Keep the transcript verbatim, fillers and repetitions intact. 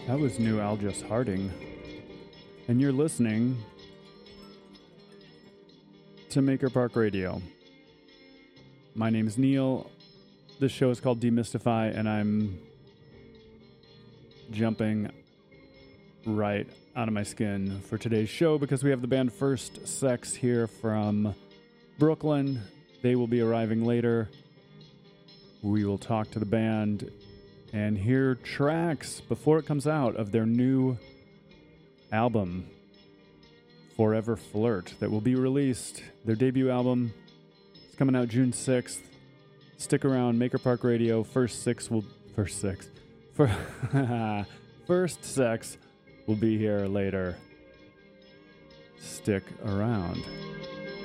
That was new Aldous Harding. And you're listening to Maker Park Radio. My name is Neil. This show is called Demystify, and I'm jumping right out of my skin for today's show because we have the band First Sex here from Brooklyn. They will be arriving later. We will talk to the band and hear tracks before it comes out of their new album, Forever Flirt, that will be released. Their debut album is coming out June sixth. Stick around, Maker Park Radio. First Six will... First Six. For, First Sex will be here later. Stick around.